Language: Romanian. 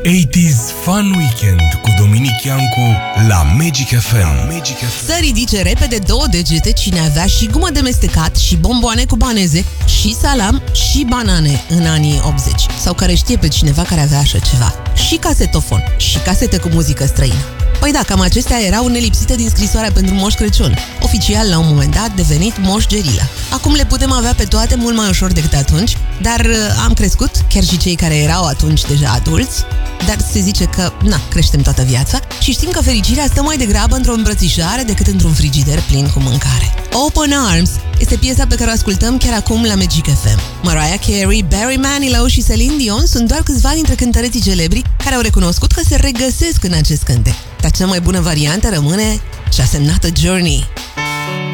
80s Fun Weekend cu Dominic Iancu la Magic FM. Să ridice repede 2 degete cine avea și gumă de mestecat și bomboane cubaneze și salam și banane în anii 80. Sau care știe pe cineva care avea așa ceva. Și casetofon și casete cu muzică străină. Păi da, cam acestea erau nelipsite din scrisoarea pentru Moș Crăciun, oficial la un moment dat devenit Moș Gerilă. Acum le putem avea pe toate mult mai ușor decât atunci, dar am crescut, chiar și cei care erau atunci deja adulți, dar se zice că, creștem toată viața și știm că fericirea stă mai degrabă într-o îmbrățișare decât într-un frigider plin cu mâncare. Open Arms este piesa pe care o ascultăm chiar acum la Magic FM. Mariah Carey, Barry Manilow și Celine Dion sunt doar câțiva dintre cântăreții celebri care au recunoscut că se regăsesc în acest cântec. Dar cea mai bună variantă rămâne și-a semnată Journey.